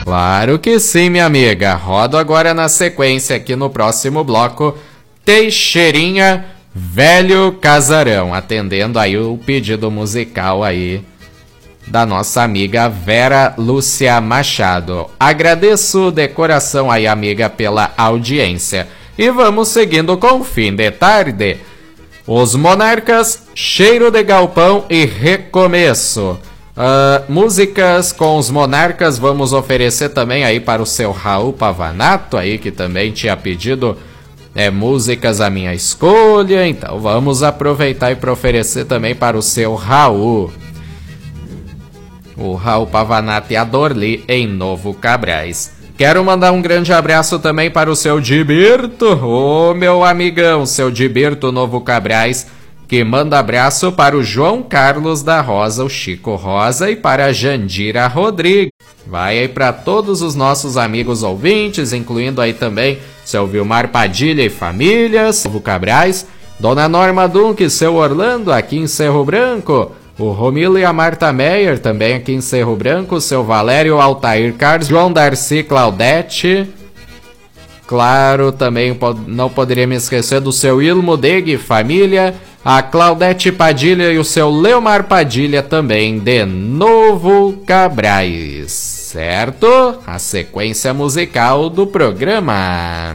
Claro que sim, minha amiga. Rodo agora na sequência aqui no próximo bloco Teixeirinha, Velho Casarão, atendendo aí o pedido musical aí da nossa amiga Vera Lúcia Machado. Agradeço de coração aí, amiga, pela audiência. E vamos seguindo com o fim de tarde. Os Monarcas, Cheiro de Galpão e Recomeço. Músicas com os Monarcas vamos oferecer também aí para o seu Raul Pavanato aí, que também tinha pedido músicas à minha escolha. Então vamos aproveitar e para oferecer também para o seu Raul. O Raul Pavanato e a Dorli em Novo Cabrais. Quero mandar um grande abraço também para o seu Gilberto, ô meu amigão, seu Gilberto Novo Cabrais, que manda abraço para o João Carlos da Rosa, o Chico Rosa, e para a Jandira Rodrigues. Vai aí para todos os nossos amigos ouvintes, incluindo aí também seu Vilmar Padilha e famílias, Novo Cabrais, Dona Norma Dunk, seu Orlando, aqui em Cerro Branco, o Romilo e a Marta Meyer, também aqui em Cerro Branco, seu Valério Altair Carlos, João Darcy Claudete, claro, também não poderia me esquecer do seu Ilmo Deg, família, a Claudete Padilha e o seu Leomar Padilha também de Novo Cabrais, certo? A sequência musical do programa.